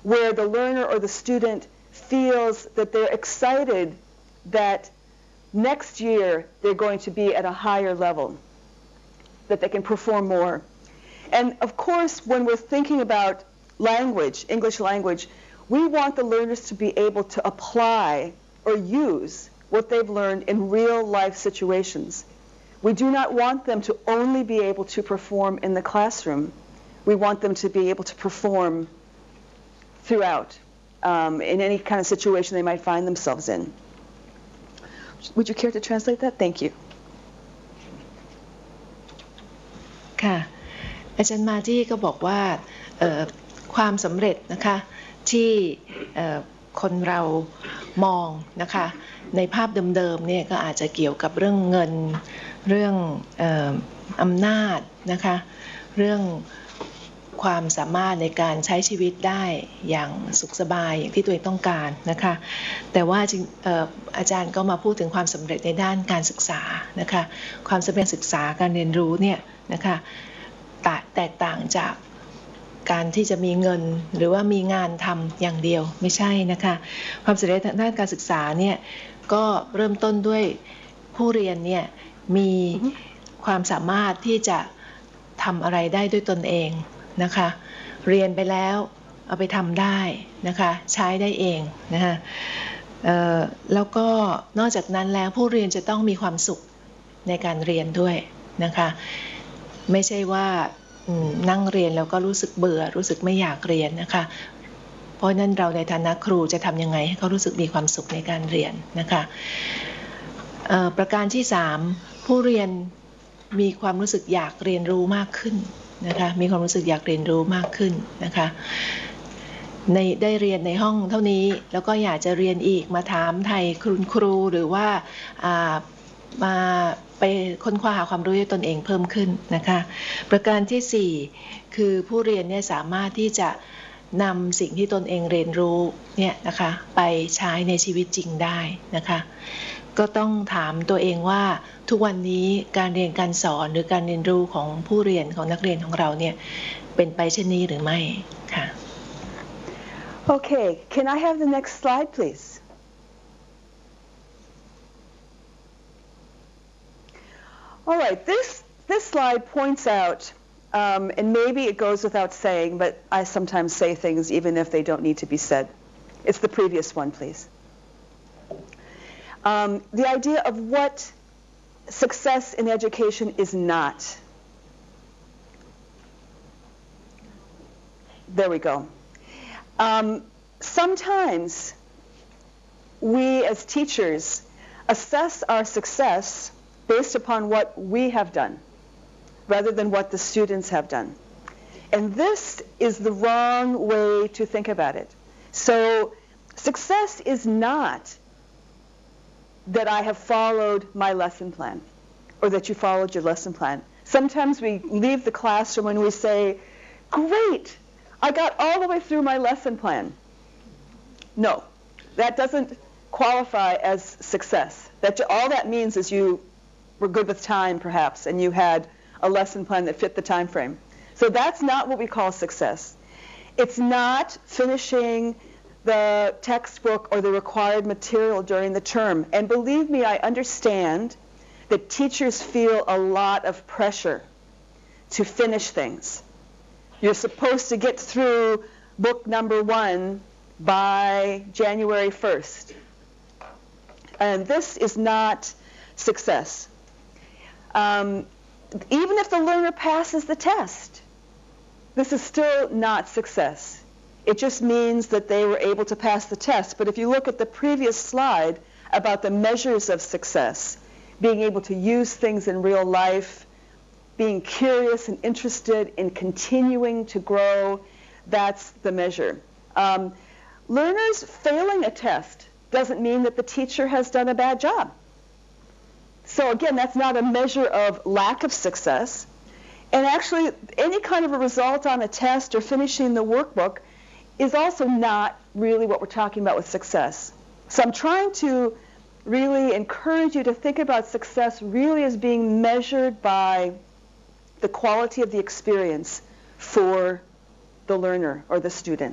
where the learner or the student feels that they're excited that next year they're going to be at a higher level, that they can perform more. And of course, when we're thinking about language, English language, we want the learners to be able to apply or use what they've learned in real life situations. We do not want them to only be able to perform in the classroom. We want them to be able to perform throughout, in any kind of situation they might find themselves in. Would you care to translate that? Thank you. ค่ะอาจารย์มาที่ก็บอกว่าความสำเร็จนะคะที่คนเรามองนะคะในภาพเดิมๆเนี่ยก็อาจจะเกี่ยวกับเรื่องเงินเรื่องอำนาจนะคะเรื่องความสามารถในการใช้ชีวิตได้อย่างสุขสบายอย่างที่ตัวเองต้องการนะคะแต่ว่าอาจารย์ก็มาพูดถึงความสำเร็จในด้านการศึกษานะคะความสำเร็จศึกษาการเรียนรู้เนี่ยนะคะแตกต่างจากการที่จะมีเงินหรือว่ามีงานทำอย่างเดียวไม่ใช่นะคะความสำเร็จทางด้านการศึกษาเนี่ยก็เริ่มต้นด้วยผู้เรียนเนี่ยมีความสามารถที่จะทำอะไรได้ด้วยตนเองนะคะเรียนไปแล้วเอาไปทำได้นะคะใช้ได้เองนะคะแล้วก็นอกจากนั้นแล้วผู้เรียนจะต้องมีความสุขในการเรียนด้วยนะคะไม่ใช่ว่านั่งเรียนแล้วก็รู้สึกเบื่อรู้สึกไม่อยากเรียนนะคะเพราะนั้นเราในฐานะครูจะทำยังไงให้เขารู้สึกมีความสุขในการเรียนนะคะประการที่3ผู้เรียนมีความรู้สึกอยากเรียนรู้มากขึ้นนะคะมีความรู้สึกอยากเรียนรู้มากขึ้นนะคะได้เรียนในห้องเท่านี้แล้วก็อยากจะเรียนอีกมาถามไทยคุณครูหรือว่ามาไปค้นคว้าหาความรู้ด้วยตนเองเพิ่มขึ้นนะคะประการที่4คือผู้เรียนเนี่ยสามารถที่จะนำสิ่งที่ตนเองเรียนรู้เนี่ยนะคะไปใช้ในชีวิตจริงได้นะคะก็ต้องถามตัวเองว่าทุกวันนี้การเรียนการสอนหรือการเรียนรู้ของผู้เรียนของนักเรียนของเราเนี่ยเป็นไปเช่นนี้หรือไม่ค่ะ Okay, can I have the next slide, please? All right, this slide points out, and maybe it goes without saying, but I sometimes say things even if they don't need to be said. It's the previous one, please. The idea of what success in education is not. There we go. Sometimes we as teachers assess our success based upon what we have done rather than what the students have done. And this is the wrong way to think about it. So success is not that I have followed my lesson plan or that you followed your lesson plan. Sometimes we leave the classroom and we say, great, I got all the way through my lesson plan. No, that doesn't qualify as success. All that means is you were good with time, perhaps, and you had a lesson plan that fit the time frame. So that's not what we call success. It's not finishing the textbook or the required material during the term. And believe me, I understand that teachers feel a lot of pressure to finish things. You're supposed to get through book number 1 by January 1st. And this is not success. Even if the learner passes the test, this is still not success. It just means that they were able to pass the test. But if you look at the previous slide about the measures of success, being able to use things in real life, being curious and interested in continuing to grow, that's the measure. Learners failing a test doesn't mean that the teacher has done a bad job. So again, that's not a measure of lack of success. And actually, any kind of a result on a test or finishing the workbook is also not really what we're talking about with success. So I'm trying to really encourage you to think about success really as being measured by the quality of the experience for the learner or the student.